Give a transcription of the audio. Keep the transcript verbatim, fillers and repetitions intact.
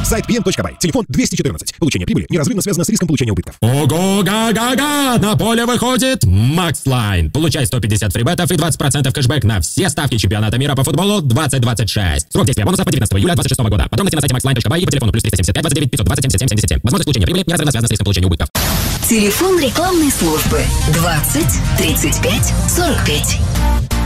Сайт пи эн точка бай. Телефон двести четырнадцать. Получение прибыли неразрывно связано с риском получения убытков. Ого-га-га-га! На поле выходит Макслайн. Получай сто пятьдесят фрибетов и двадцать процентов кэшбэк на все ставки чемпионата мира по футболу двадцать двадцать шесть. Срок действия бонусов по девятнадцатого июля двадцать шестого года. Подробности на сайте макслайн точка бай и по телефону плюс триста семьдесят пять двадцать девять пятьсот двадцать семьдесят семь семьдесят семь. Возможность получения прибыли неразрывно связана с риском получения убытков. Телефон рекламной службы двадцать тридцать пять сорок пять.